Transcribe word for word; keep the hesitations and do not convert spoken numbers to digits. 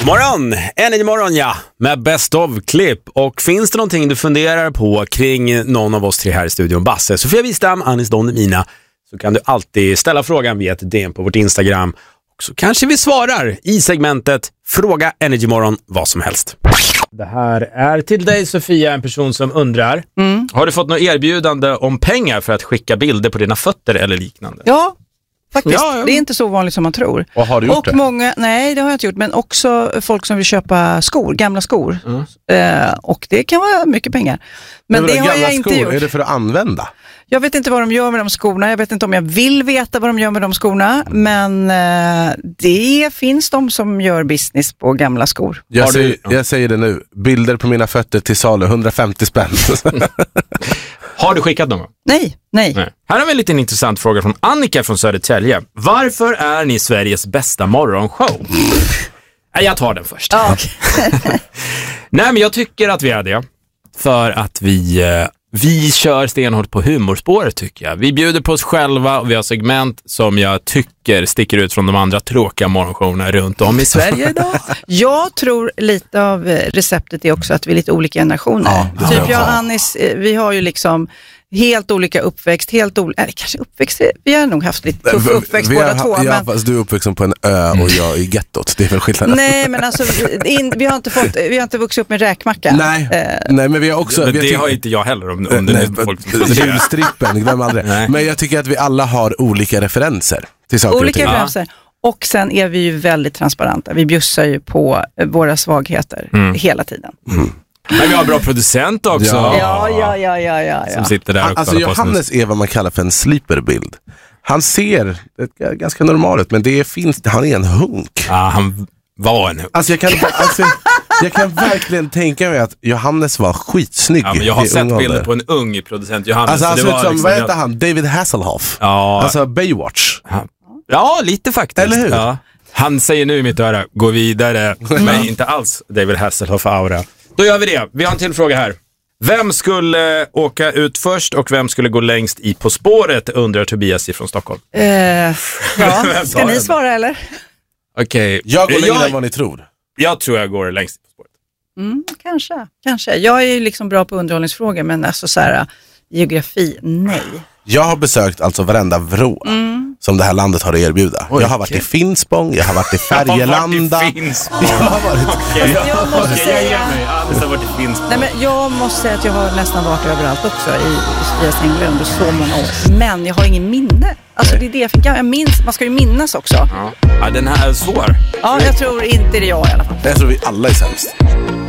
Morgon, Energy Morgon, ja, med Best of-klipp. Och finns det någonting du funderar på kring någon av oss tre här i studion, Basse, Sofia Wistam, Anis Don Demina, så kan du alltid ställa frågan via ett D M på vårt Instagram. Och så kanske vi svarar i segmentet Fråga Energy Morgon vad som helst. Det här är till dig, Sofia, en person som undrar. Mm. Har du fått något erbjudande om pengar för att skicka bilder på dina fötter eller liknande? Ja, faktiskt. Ja, ja. Det är inte så vanligt som man tror. Och har du gjort och det? Många, nej, det har jag inte gjort. Men också folk som vill köpa skor, gamla skor. Mm. Eh, och det kan vara mycket pengar. Men, men det har jag inte skor, gjort. Är det för att använda? Jag vet inte vad de gör med de skorna. Jag vet inte om jag vill veta vad de gör med de skorna. Men eh, det finns de som gör business på gamla skor. Jag, har säger, du, ja. jag säger det nu. Bilder på mina fötter till salu, hundrafemtio spänn. Har du skickat någon gång? Nej, nej, nej. Här har vi en liten intressant fråga från Annika från Södertälje. Varför är ni Sveriges bästa morgonshow? Nej, jag tar den först. Ah, okay. Nej, men jag tycker att vi är det. För att vi, vi kör stenhårt på humorspåret, tycker jag. Vi bjuder på oss själva och vi har segment som jag tycker sticker ut från de andra tråkiga morgonshowerna runt om i Sverige idag. Jag tror lite av receptet är också att vi är lite olika generationer. Ja, typ jag och Anis, vi har ju liksom helt olika uppväxt, helt olika, eller kanske uppväxt, vi har nog haft lite tuff uppväxt vi båda har, två. Ja, men... fast du är uppväxt på en ö och jag i gettot, det är väl skillnaden. Nej, men alltså, in, vi, har inte fått, vi har inte vuxit upp med räkmacka. Nej, eh, nej men vi har också... Men vi har det tyck- har inte jag heller om, om det nej, är folk som julstrippen, glöm aldrig. Men jag tycker att vi alla har olika referenser till saker olika och ting. referenser. Och sen är vi ju väldigt transparenta. Vi bjussar ju på våra svagheter mm. hela tiden. Mm. Men vi har bra producent också. Ja, ja, ja, ja, ja, ja. Som sitter där och alltså Johannes är vad man kallar för en sleeperbild. Han ser ganska normal ut, men det finns, han är en hunk. Ja, han var en hunk. Alltså jag kan, alltså, jag kan verkligen tänka mig att Johannes var skitsnygg. Ja, men jag har sett bilder ålder. på en ung producent Johannes. Alltså han det ser ut var som, liksom, vad heter han? David Hasselhoff. Ja. Alltså Baywatch. Ja, lite faktiskt. Eller hur? Ja. Han säger nu i mitt öra, gå vidare. Men inte alls David Hasselhoff-aura. Då gör vi det. Vi har en till fråga här. Vem skulle åka ut först och vem skulle gå längst i På spåret, undrar Tobias ifrån Stockholm. Uh, ja, ska ni svara eller? Okej. Okay. Jag går längre än vad ni tror. Jag tror jag går längst På spåret. Mm, kanske, kanske. Jag är ju liksom bra på underhållningsfrågor, men alltså så här, geografi, nej. Jag har besökt alltså varenda vrå mm. som det här landet har att erbjuda. Oj, jag har varit okay. i Finspång, jag har varit i Färgelanda. Jag har varit i Finspång. Jag har varit okay. jag, jag måste okay, säga... jag ger mig. Alice har varit i Finspång. Nej, men jag måste säga att jag har nästan varit överallt också i, i Svias Änglar under så många år. Men jag har ingen minne. Alltså det är det jag fick. Jag minns, man ska ju minnas också. Ja, ja den här är svår. Ja, jag tror inte det är jag i alla fall. Jag tror vi alla är sämst.